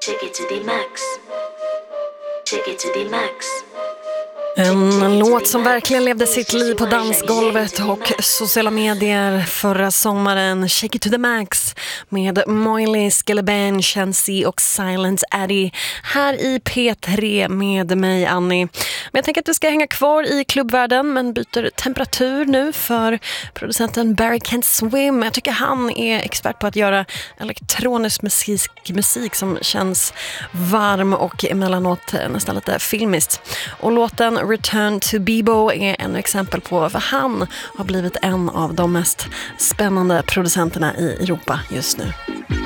Take it to the max. Take it to the max. En låt som verkligen levde sitt liv på dansgolvet och sociala medier förra sommaren. Shake it to the max med Moily, Skeleban, Chancy och Silent Addy här i P3 med mig, Annie. Men jag tänker att vi ska hänga kvar i klubbvärlden men byter temperatur nu för producenten Barry Can't Swim. Jag tycker han är expert på att göra elektronisk musik som känns varm och emellanåt nästan lite filmiskt. Och låten Return to Bebo är en exempel på vad han har blivit en av de mest spännande producenterna i Europa just nu.